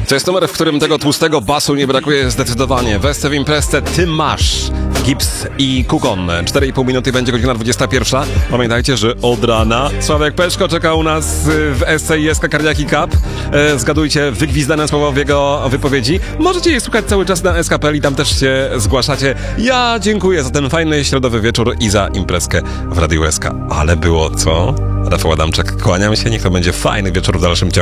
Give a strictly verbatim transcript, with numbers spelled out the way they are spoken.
To jest numer, w którym tego tłustego basu nie brakuje zdecydowanie. Westy w imprezce Ty masz. Gips i Kukon. cztery i pół minuty będzie godzina dwudziesta pierwsza. Pamiętajcie, że od rana Sławek Peszko czeka u nas w S C I S K Cardiaki Cup. E, zgadujcie wygwizdane słowo w jego wypowiedzi. Możecie je słuchać cały czas na S K P L i tam też się zgłaszacie. Ja dziękuję za ten fajny środowy wieczór i za imprezkę w Radiu S K. Ale było co? Rafał Adamczak, kłaniam się. Niech to będzie fajny wieczór w dalszym ciągu.